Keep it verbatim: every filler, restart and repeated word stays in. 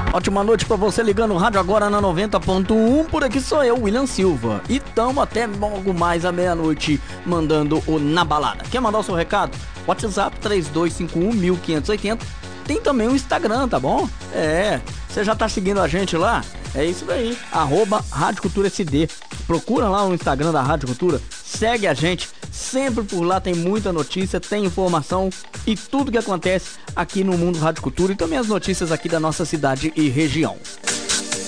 Ótima noite pra você ligando o rádio agora na noventa ponto um. Por aqui sou eu, William Silva. E tamo até logo mais à meia-noite mandando o Na Balada. Quer mandar o seu recado? WhatsApp três dois cinco um, quinze oitenta. Tem também o Instagram, tá bom? É, você já tá seguindo a gente lá? É isso daí, arroba Rádio Cultura S D. Procura lá no Instagram da Rádio Cultura, segue a gente. Sempre por lá tem muita notícia, tem informação e tudo que acontece aqui no mundo Rádio Cultura e também as notícias aqui da nossa cidade e região.